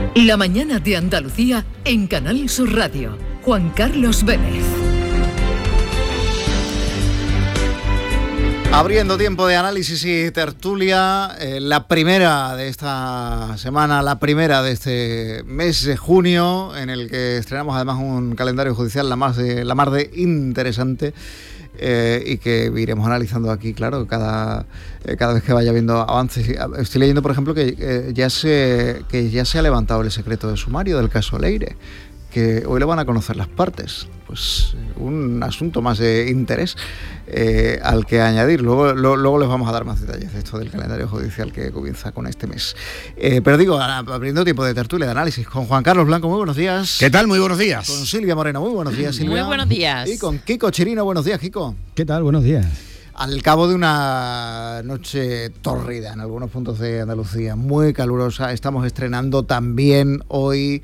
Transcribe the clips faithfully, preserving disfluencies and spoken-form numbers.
La mañana de Andalucía en Canal Sur Radio. Juan Carlos Vélez. Abriendo tiempo de análisis y tertulia, eh, la primera de esta semana, la primera de este mes de junio, en el que estrenamos además un calendario judicial la más de, la más de interesante, eh, y que iremos analizando aquí, claro, cada, eh, cada vez que vaya viendo avances. Estoy leyendo, por ejemplo, que, eh, ya se, que ya se ha levantado el secreto de sumario del caso Leire, que hoy le van a conocer las partes. Pues un asunto más de interés eh, al que añadir. Luego, lo, luego les vamos a dar más detalles de esto del calendario judicial que comienza con este mes. Eh, pero digo, abriendo tiempo de tertulia, de análisis, con Juan Carlos Blanco, muy buenos días. ¿Qué tal? Muy buenos días. Con Silvia Moreno, muy buenos días, Silvia. Muy buenos días. Y con Kiko Chirino, buenos días, Kiko. ¿Qué tal? Buenos días. Al cabo de una noche tórrida en algunos puntos de Andalucía, muy calurosa, estamos estrenando también hoy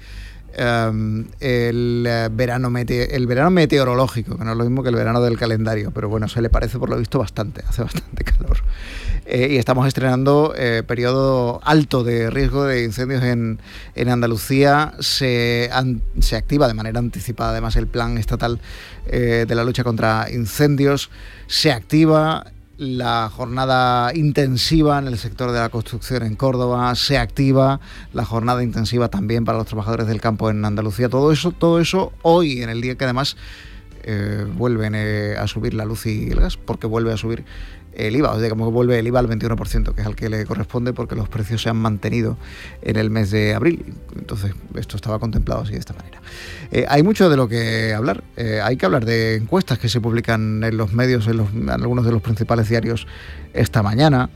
Um, el, uh, verano mete- el verano meteorológico, que no es lo mismo que el verano del calendario, pero bueno, se le parece por lo visto bastante, hace bastante calor. Eh, y estamos estrenando eh, periodo alto de riesgo de incendios en, en Andalucía. Se, an- se activa de manera anticipada además el plan estatal eh, de la lucha contra incendios. Se activa la jornada intensiva en el sector de la construcción en Córdoba, se activa la jornada intensiva también para los trabajadores del campo en Andalucía. Todo eso, todo eso hoy, en el día que además eh, vuelven eh, a subir la luz y el gas, porque vuelve a subir el I V A, o sea, como que vuelve el I V A al veintiuno por ciento, que es al que le corresponde, porque los precios se han mantenido en el mes de abril. Entonces, esto estaba contemplado así de esta manera. Eh, hay mucho de lo que hablar. Eh, hay que hablar de encuestas que se publican en los medios, en, los, en algunos de los principales diarios esta mañana.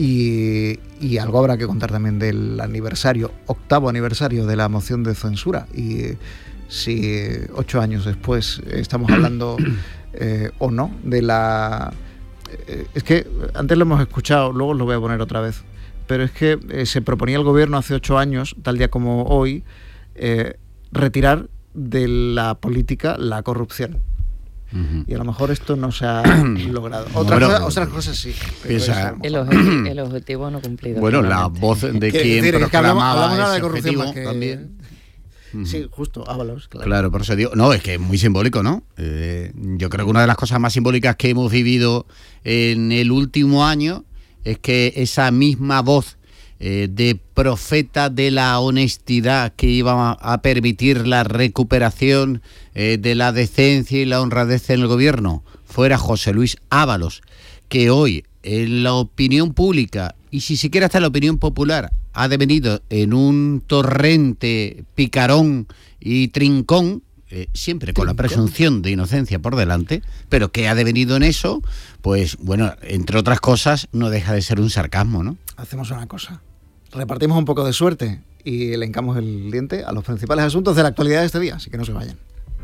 Y, y algo habrá que contar también del aniversario, octavo aniversario de la moción de censura. Y si ocho años después estamos hablando eh, o no de la... Es que antes lo hemos escuchado, luego os lo voy a poner otra vez, pero es que eh, se proponía el gobierno hace ocho años, tal día como hoy, eh, retirar de la política la corrupción. Uh-huh. Y a lo mejor esto no se ha logrado. Otras, bueno, cosas, otras cosas sí. Piensa, el, objetivo, el objetivo no cumplido. Bueno, la voz de quien decir, proclamaba hablamos, hablamos ese de corrupción objetivo que... también. Sí, justo, Ábalos, claro. Claro, por eso digo, no, es que es muy simbólico, ¿no? Eh, yo creo que una de las cosas más simbólicas que hemos vivido en el último año es que esa misma voz eh, de profeta de la honestidad que iba a permitir la recuperación eh, de la decencia y la honradez en el gobierno fuera José Luis Ábalos, que hoy en la opinión pública y si siquiera hasta en la opinión popular ha devenido en un torrente picarón y trincón, eh, siempre con la presunción de inocencia por delante, pero que ha devenido en eso, pues bueno, entre otras cosas, no deja de ser un sarcasmo, ¿no? Hacemos una cosa, repartimos un poco de suerte y le hincamos el diente a los principales asuntos de la actualidad de este día, así que no se vayan.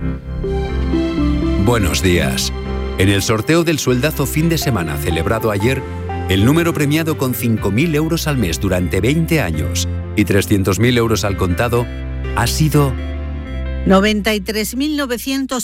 Buenos días. En el sorteo del sueldazo fin de semana celebrado ayer, el número premiado con cinco mil euros al mes durante veinte años y trescientos mil euros al contado ha sido noventa y tres mil novecientos